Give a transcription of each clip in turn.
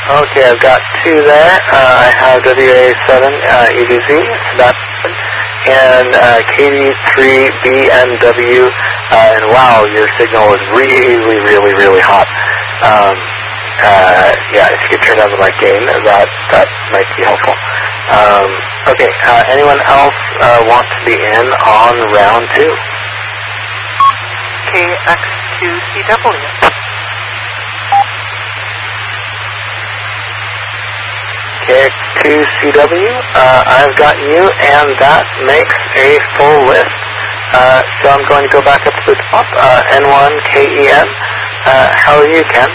Okay, I've got two there. I have WA7 EDZ, that's and KD3BNW, and wow, your signal is really, really, really hot. Yeah, if you could turn down the mic gain, that might be helpful. Okay, anyone else want to be in on round 2? KX2CW. KX2CW, I've got you, and that makes a full list. So I'm going to go back up to the top. N1KEN. How are you, Ken?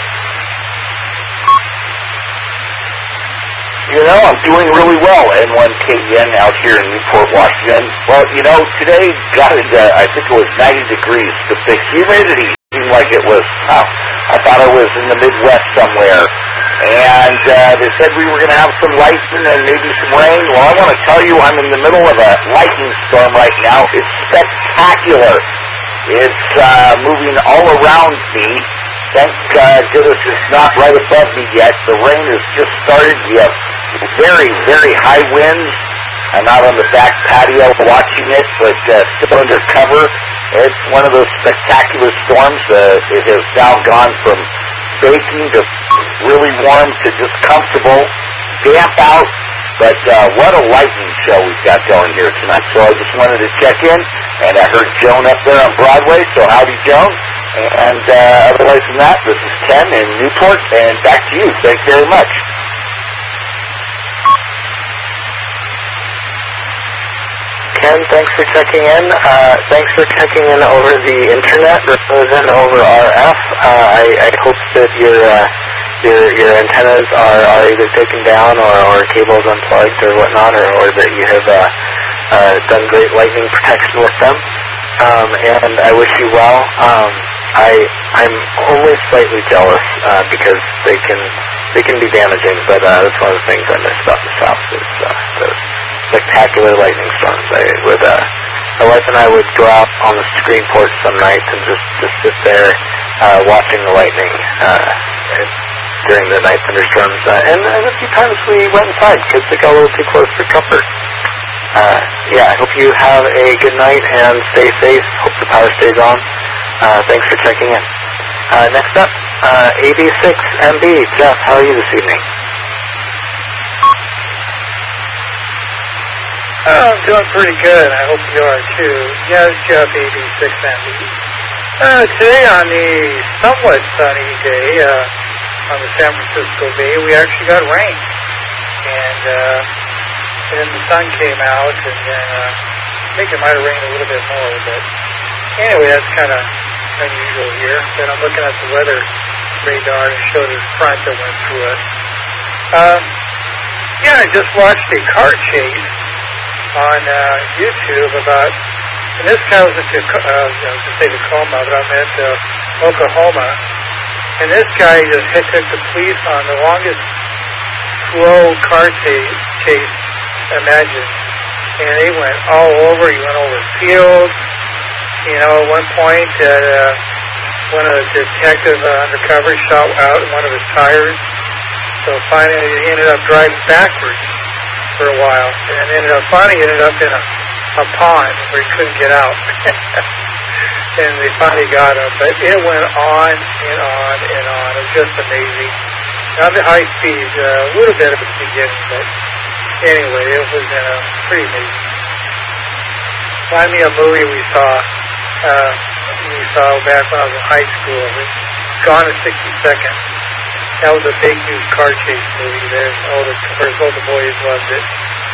You know, I'm doing really well, N1KEN out here in Newport, Washington. Well, you know, today got into, I think it was 90 degrees, but the humidity seemed like it was, I thought I was in the Midwest somewhere. And they said we were going to have some lightning and maybe some rain. Well, I want to tell you I'm in the middle of a lightning storm right now. It's spectacular. It's moving all around me. Thank goodness it's not right above me yet. The rain has just started. We have very, very high winds. I'm out on the back patio watching it, but still under cover. It's one of those spectacular storms. It has now gone from baking to really warm to just comfortable, damp out. But what a lightning show we've got going here tonight. So I just wanted to check in, and I heard Joan up there on Broadway, so howdy, Joan. And otherwise than that, this is Ken in Newport, and back to you. Thanks very much. Ken, thanks for checking in. Thanks for checking in over the internet rather than over RF. I hope that your antennas are either taken down or cables unplugged or whatnot, or that you have done great lightning protection with them. And I wish you well. I'm only slightly jealous because they can be damaging, but that's one of the things I miss about the South is the spectacular lightning storms. My wife and I would go out on the screen porch some nights and just sit there watching the lightning during the night thunderstorms. And a few times we went inside because it got a little too close for comfort. Yeah, I hope you have a good night and stay safe. Hope the power stays on. Thanks for checking in. Next up, AB6MB. Jeff, how are you this evening? I'm doing pretty good. I hope you are too. Yeah, it's Jeff, AB6MB. Today on the somewhat sunny day on the San Francisco Bay, we actually got rain. And then the sun came out, and then I think it might have rained a little bit more. But anyway, that's kind of unusual here. Then I'm looking at the weather radar and showed a front that went through us. Yeah, I just watched a car chase on YouTube about, and this guy was into, to say Tacoma, but I meant Oklahoma. And this guy just took the police on the longest slow car chase imagined. And they went all over. He went over fields. You know, at one point, one of the detectives undercover shot out one of his tires. So finally, he ended up driving backwards for a while, and ended up in a pond where he couldn't get out. And they finally got him. But it went on and on and on. It was just amazing. Not the high speed, a little bit at the beginning, but anyway, it was pretty amazing. Remind me of a movie we saw back when I was in high school. Gone in 60 Seconds. That was a big, huge car chase movie there. All the boys loved it.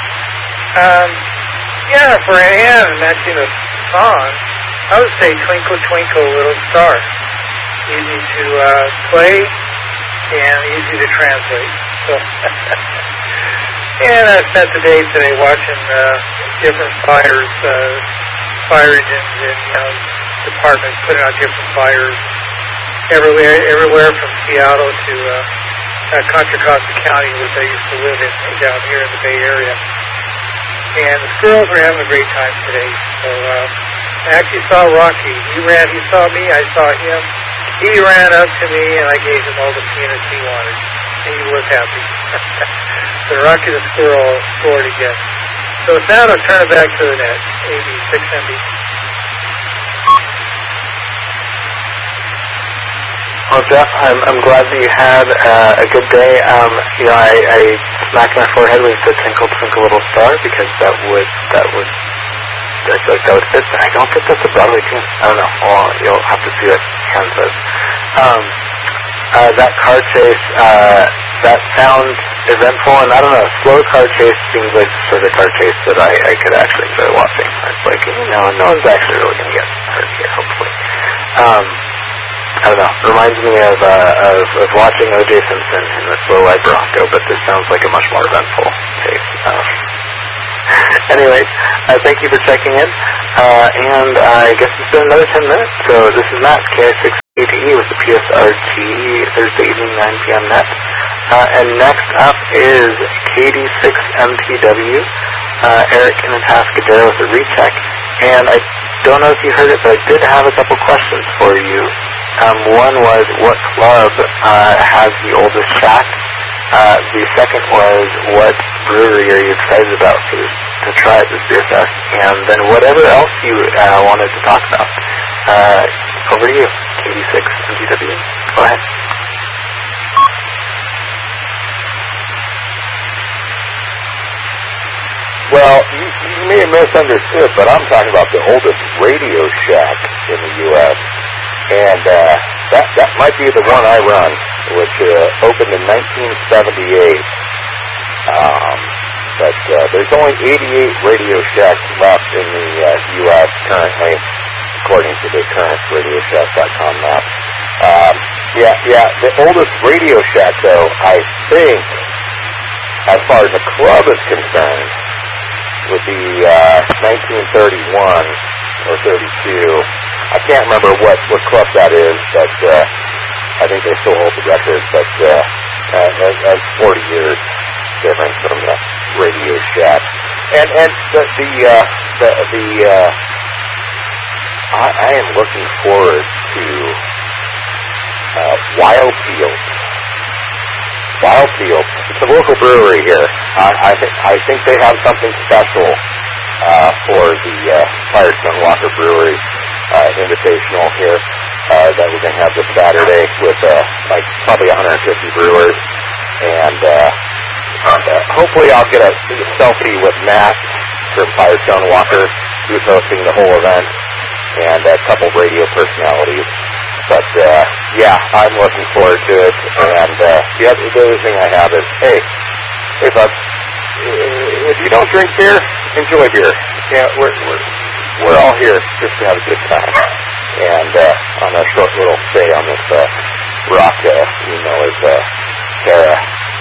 Yeah, for Ann mentioning a song, I would say Twinkle, Twinkle, Little Star. Easy to play and easy to translate. So, and I spent the day today watching different fire engines and departments putting out different fires everywhere from Seattle to Contra Costa County, which I used to live in down here in the Bay Area. And the girls were having a great time today. So I actually saw Rocky. He saw me, I saw him. He ran up to me, and I gave him all the peanuts he wanted. he was happy. So Rocky the Squirrel scored again. So now to turn it back to the net, 86 MB. Well, Jeff, I'm glad that you had a good day. I smacked my forehead with the Twinkle Twinkle Little Star because that would fit. I don't think that's a Broadway tune. I don't know. Well, you'll have to see what Ken says. That car chase, that sounds eventful, and I don't know, slow car chase seems like the sort of car chase that I could actually enjoy watching. It's like, no one's actually really going to get hurt here, hopefully. I don't know, reminds me of watching O.J. Simpson in the slow white Bronco, but this sounds like a much more eventful chase. Anyways, thank you for checking in, and I guess it's been another 10 minutes, so this is Matt, KI6ATE with the PSRT, Thursday evening, 9 p.m. net, and next up is KD6MTW, Eric in Atascadero with a recheck, and I don't know if you heard it, but I did have a couple questions for you. One was, what club has the oldest shack? The second was, what brewery are you excited about to try at this beer fest? And then whatever else you wanted to talk about. Over to you, KD6 MTW. Go ahead. Well, you may have misunderstood, but I'm talking about the oldest Radio Shack in the U.S., and that might be the one I run, which opened in 1978. But there's only 88 Radio Shacks left in the U.S. currently, according to the current RadioShack.com map. The oldest Radio Shack, though, I think, as far as the club is concerned, would be 1931 or 32. I can't remember what club that is, but I think they still hold the record. But that's 40 years different from the Radio Shack. And I am looking forward to Wildfield. Wildfield. It's a local brewery here. I think they have something special for the Firestone Walker Brewery Invitational here that we're going to have this Saturday with probably 150 brewers, and hopefully I'll get a selfie with Matt from Firestone Walker, who's hosting the whole event, and a couple radio personalities. But I'm looking forward to it. And the other thing I have is, hey folks, if you don't drink beer, enjoy beer. Yeah, we're all here just to have a good time. And on a short little stay on this rock, is Sarah.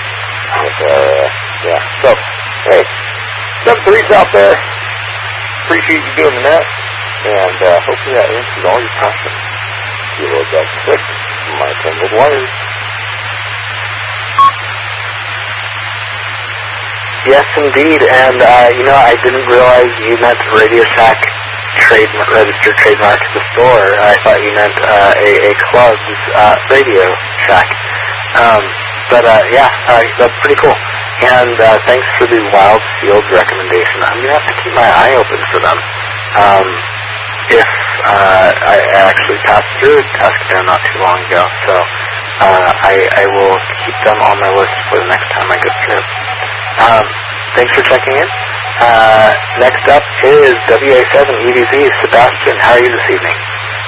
So, hey, 7-3's out there. Appreciate you doing the net, and hopefully that answers all your questions. Kilo Delta 6, my tangled wires. Yes, indeed, and I didn't realize you meant Radio Shack registered trademark at the store. I thought you meant a club's Radio Shack. That's pretty cool. And thanks for the Wildfield recommendation. I'm going to have to keep my eye open for them. If I actually passed through Tuscany not too long ago, so I will keep them on my list for the next time I go through. Thanks for checking in. Next up is WA7 EVZ. Sebastian, how are you this evening?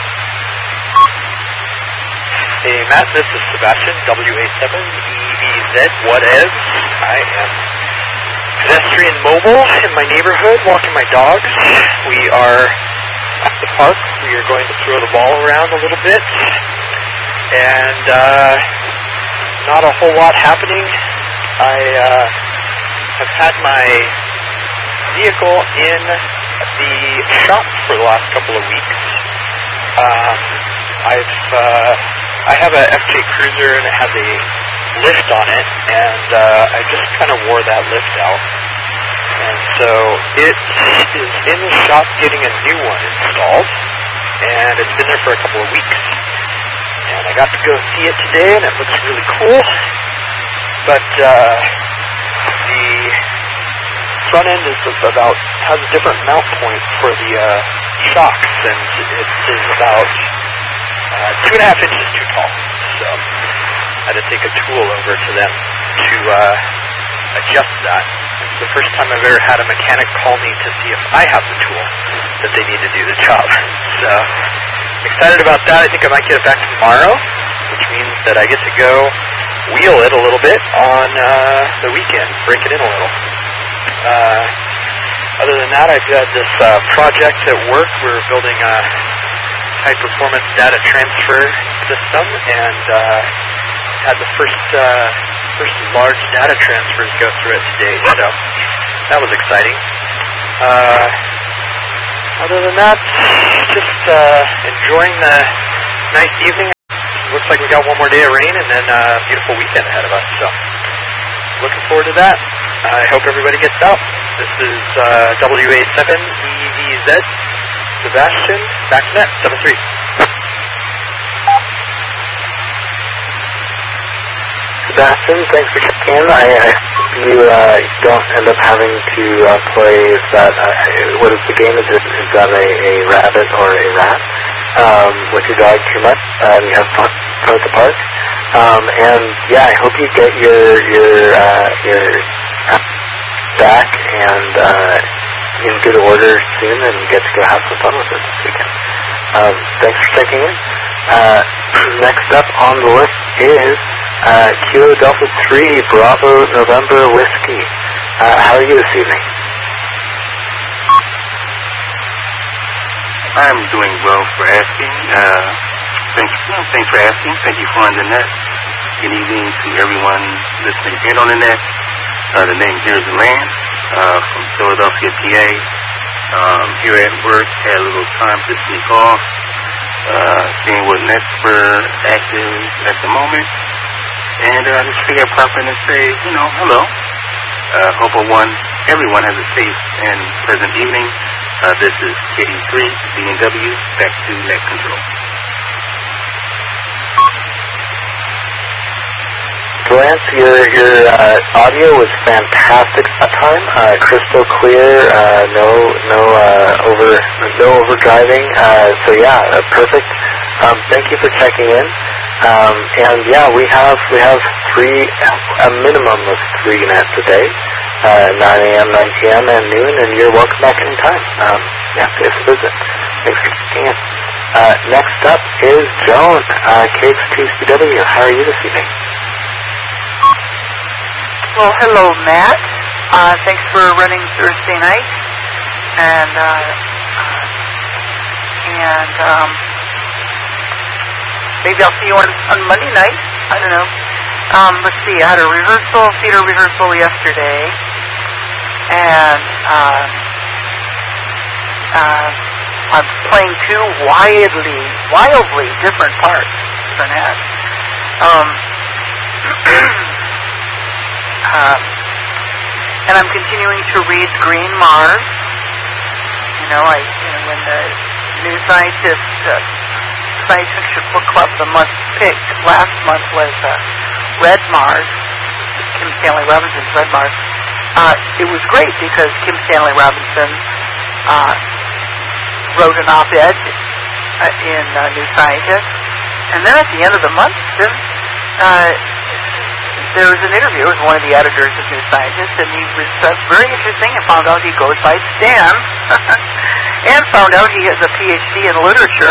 Hey Matt, this is Sebastian, WA7 EVZ. What is? I am pedestrian mobile in my neighborhood, walking my dogs. We are at the park. We are going to throw the ball around a little bit, and not a whole lot happening. I have had my vehicle in the shop for the last couple of weeks. I have a FJ Cruiser, and it has a lift on it, and I just kind of wore that lift out. And so it is in the shop getting a new one installed, and it's been there for a couple of weeks. And I got to go see it today, and it looks really cool. but the front end has a different mount point for the shocks, and it is about 2.5 inches too tall. So I had to take a tool over to them to adjust that. It's the first time I've ever had a mechanic call me to see if I have the tool that they need to do the job. So I'm excited about that. I think I might get it back tomorrow, which means that I get to go wheel it a little bit on the weekend, break it in a little. Other than that, I've got this project at work. We're building a high-performance data transfer system, and had the first large data transfers go through it today, so that was exciting. Other than that, just enjoying the nice evening. Looks like we got one more day of rain and then a beautiful weekend ahead of us, so looking forward to that. I hope everybody gets out. This is WA7EVZ, Sebastian, BackNet 73. Sebastian, thanks for checking in. I hope you don't end up having to play that. What is the game? Is that a rabbit or a rat with your dog too much? And you have fun at the park. And yeah, I hope you get your back and in good order soon, and get to go have some fun with it this weekend. Thanks for checking in. Next up on the list is Kilo Delta 3 Bravo November Whiskey. How are you this evening? I'm doing well for asking. Thanks for asking. Thank you for on the net. Good evening to everyone listening in on the net. The name here is Lance from Philadelphia, PA. Here at work, had a little time to sneak off, seeing what nets were active at the moment. And I just figured I'd pop in and say, hello. Hope everyone has a safe and pleasant evening. This is KD3, B&W, back to net control. Lance, your audio was fantastic that time. Crystal clear, no overdriving. So yeah, perfect. Thank you for checking in. And yeah, we have a minimum of 3 nets a day, 9 a.m., 9 p.m., and noon, and you're welcome back anytime. Yeah, please visit. Thanks for checking in. Next up is Joan, KX2CW. How are you this evening? Well, hello, Matt. Thanks for running Thursday night, and maybe I'll see you on Monday night. I don't know. Let's see. I had a theater rehearsal yesterday, and I'm playing 2 wildly different parts for Nat. And I'm continuing to read Green Mars. When the New Scientist Science Fiction Book Club the month picked last month was Red Mars, Kim Stanley Robinson's Red Mars. It was great because Kim Stanley Robinson wrote an op-ed in New Scientist, and then at the end of the month, there was an interview with one of the editors of New Scientist, and he was very interesting, and found out he goes by Stan, and found out he has a PhD in literature.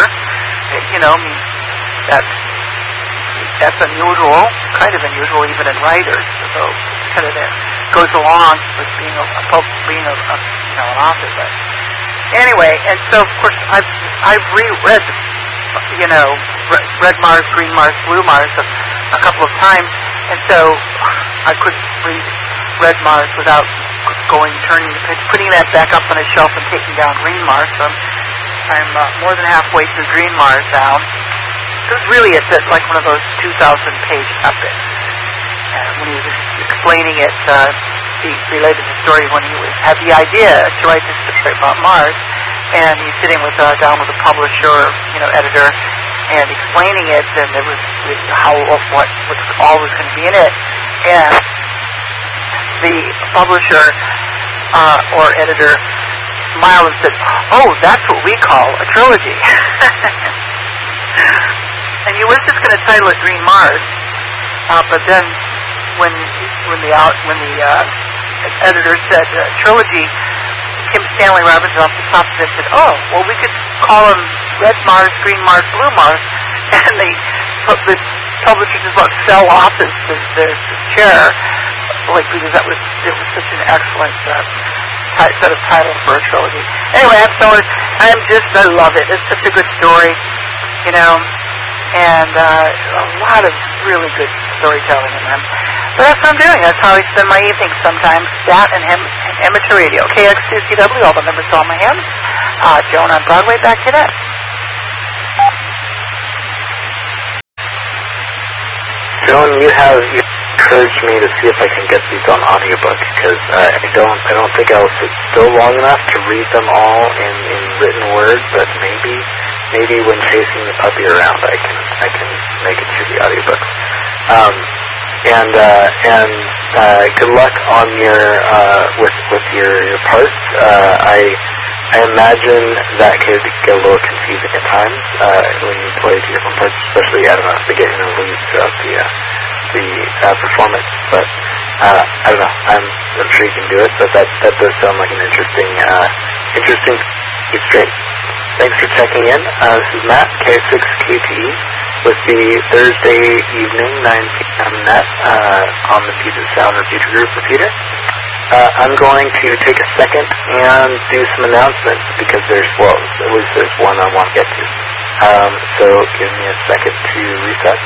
That's unusual, kind of unusual even in writers, so kind of goes along with being an author. But anyway, and so of course I've reread, Red Mars, Green Mars, Blue Mars a couple of times, and so I couldn't read Red Mars without putting that back up on a shelf and taking down Green Mars. So I'm more than halfway through Green Mars now. Because really it's like one of those 2,000-page epics. When he was explaining it, he related the story when he had the idea to write this story about Mars, and he's sitting down with a publisher, editor, and explaining it, and it was what all was going to be in it. and the publisher or editor smiled and said, "Oh, that's what we call a trilogy." And you was just going to title it Green Mars, but then when the editor said trilogy, Kim Stanley Robinson off the top of it said, "Oh, well, we could call them Red Mars, Green Mars, Blue Mars," and the publisher just about fell off his chair, like, because it was such an excellent set of titles for a trilogy. Anyway, I love it. It's such a good story, you know, and a lot of really good storytelling in them. So that's what I'm doing. That's how I spend my evenings sometimes. That and amateur radio. KX2CW, all the numbers on my hands. Joan on Broadway, back to that. Joan, you encouraged me to see if I can get these on audiobook, because I don't think I'll sit still long enough to read them all in written word, but maybe when chasing the puppy around I can make it through the audiobook. And good luck on your with your parts. I imagine that could get a little confusing at times when you play two different parts, especially, I don't know, if they get interludes throughout the performance. But I don't know. I'm sure you can do it. But that does sound like an interesting straight. Thanks for checking in. This is Matt, K6QTE, with the Thursday evening 9 p.m. net on the Puget Sound Repeater Group Repeater. I'm going to take a second and do some announcements, because at least there's one I want to get to. So give me a second to reset.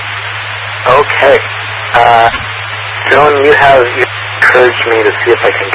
Okay. Joan, you encouraged me to see if I can